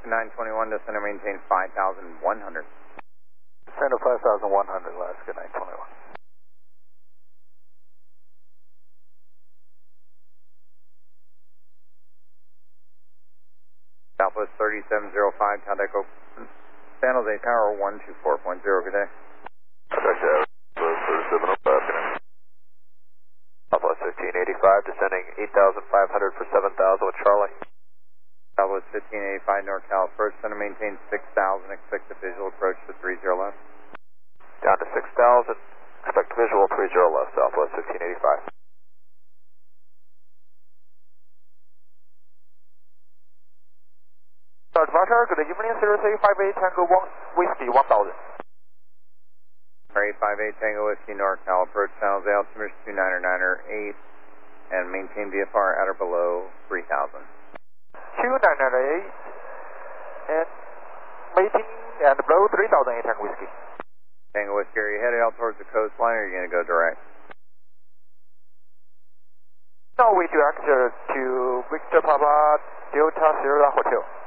Alaska 921, descend and maintain 5,100. Descend to 5,100, Alaska 921. Southwest 3705, contact open. San Jose Tower 124.0, good day. Contact 3705, good day. Southwest 1585, descending 8,500 for 7,000 with Charlie. Southwest 1585, NorCal approach, center maintain 6,000, expect a visual approach to 30 left. Down to 6,000, expect visual 30 left, Southwest 1585. Departure, good evening, Sirius 858 Tango 1 Whiskey 1000. 858 Tango Whiskey NorCal, approach San Jose altimeter 2998 and maintain VFR at or below 3,000. 2998 and maintain and below 3,000 Tango Whiskey. Tango Whiskey, are you headed out towards the coastline or are you going to go direct? No, we direct to Victor Papa Delta Sierra Hotel.